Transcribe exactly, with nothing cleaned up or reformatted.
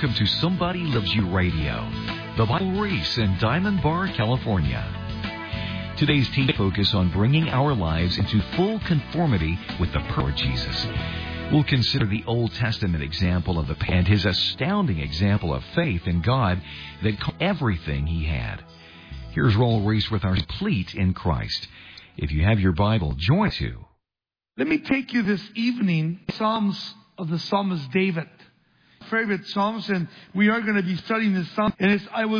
Welcome to Somebody Loves You Radio, the Bible Reese in Diamond Bar, California. Today's team focus on bringing our lives into full conformity with the power of Jesus. We'll consider the Old Testament example of the and his astounding example of faith in God that everything he had. Here's Roll Reese with our complete in Christ. If you have your Bible, join to. Let me take you this evening, Psalms of the Psalmist David. Favorite Psalms, and we are going to be studying this Psalm. And it's, I was